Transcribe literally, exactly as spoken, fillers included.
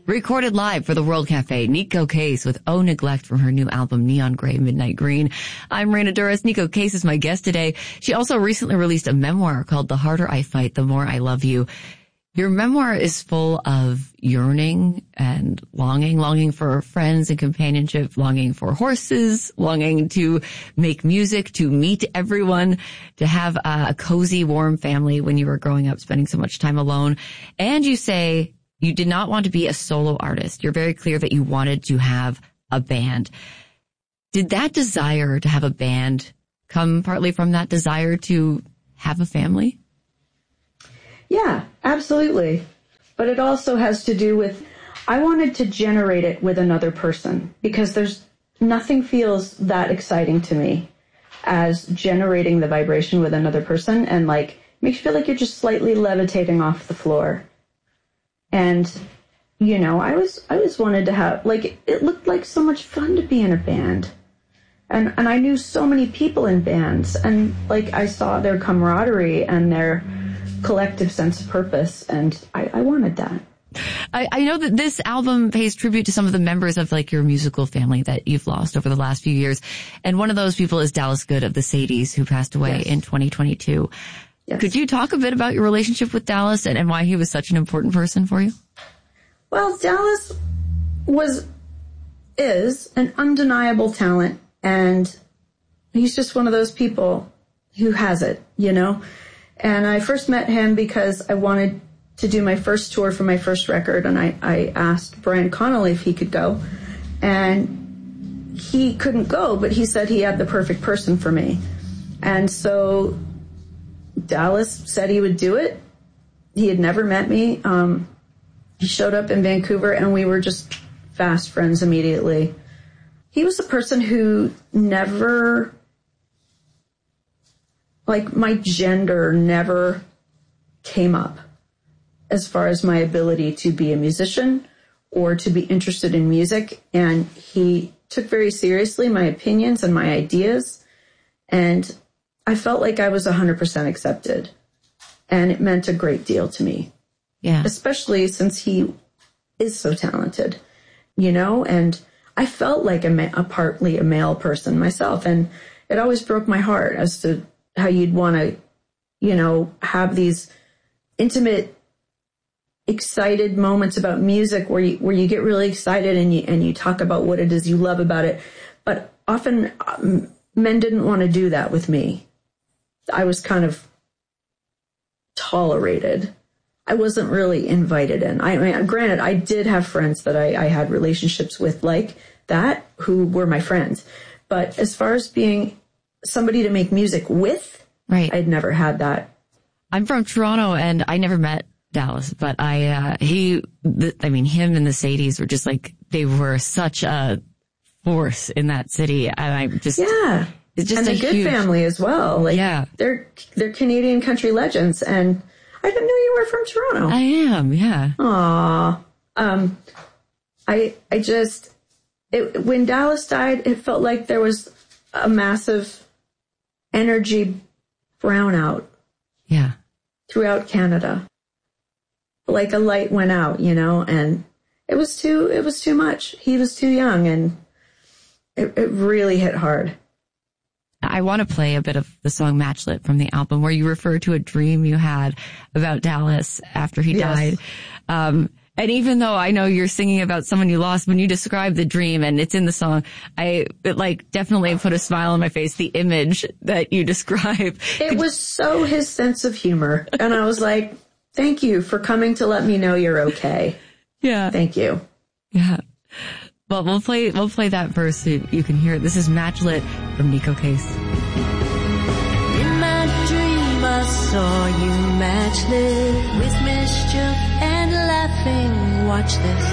Recorded live for the World Cafe, Neko Case with Oh Neglect from her new album Neon Grey Midnight Green. I'm Raina Douris. Neko Case is my guest today. She also recently released a memoir called The Harder I Fight, the More I Love You. Your memoir is full of yearning and longing, longing for friends and companionship, longing for horses, longing to make music, to meet everyone, to have a cozy, warm family when you were growing up, spending so much time alone. And you say you did not want to be a solo artist. You're very clear that you wanted to have a band. Did that desire to have a band come partly from that desire to have a family? Yeah, absolutely. But it also has to do with, I wanted to generate it with another person because there's nothing feels that exciting to me as generating the vibration with another person, and like makes you feel like you're just slightly levitating off the floor. And, you know, I was, I was wanted to have, like, it looked like so much fun to be in a band. And, and I knew so many people in bands, and like I saw their camaraderie and their collective sense of purpose, and I, I wanted that. I, I know that this album pays tribute to some of the members of like your musical family that you've lost over the last few years. And one of those people is Dallas Good of the Sadies, who passed away yes. in twenty twenty-two. Yes. Could you talk a bit about your relationship with Dallas and, and why he was such an important person for you? Well, Dallas was, is an undeniable talent, and he's just one of those people who has it, you know? And I first met him because I wanted to do my first tour for my first record, and I, I asked Brian Connolly if he could go. And he couldn't go, but he said he had the perfect person for me. And so Dallas said he would do it. He had never met me. Um, he showed up in Vancouver, and we were just fast friends immediately. He was a person who never, like, my gender never came up as far as my ability to be a musician or to be interested in music. And he took very seriously my opinions and my ideas. And I felt like I was one hundred percent accepted. And it meant a great deal to me. Yeah. Especially since he is so talented, you know, and I felt like a, ma- a partly a male person myself. And it always broke my heart as to how you'd want to, you know, have these intimate, excited moments about music where you, where you get really excited and you, and you talk about what it is you love about it. But often um, men didn't want to do that with me. I was kind of tolerated. I wasn't really invited in. I mean, granted, I did have friends that I, I had relationships with like that who were my friends. But as far as being somebody to make music with, right, I'd never had that. I'm from Toronto, and I never met Dallas, but I, uh, he, the, I mean, him and the Sadies were just like, they were such a force in that city. And I just, yeah. It's just and a a good huge family as well. Like, yeah. They're, they're Canadian country legends. And I didn't know you were from Toronto. I am. Yeah. Aw. Um, I, I just, it, when Dallas died, it felt like there was a massive energy brownout. Yeah. Throughout Canada. Like a light went out, you know, and it was too, it was too much. He was too young, and it, it really hit hard. I want to play a bit of the song Matchlit from the album where you refer to a dream you had about Dallas after he yes. died. Um, and even though I know you're singing about someone you lost, when you describe the dream and it's in the song, I, it like definitely put a smile on my face, the image that you describe. It was so his sense of humor. And I was like, thank you for coming to let me know you're okay. Yeah. Thank you. Yeah. Well, we'll play, we'll play that verse so you can hear it. This is Matchlit from Neko Case. In my dream I saw you matchlit with mischief and laughing. Watch this.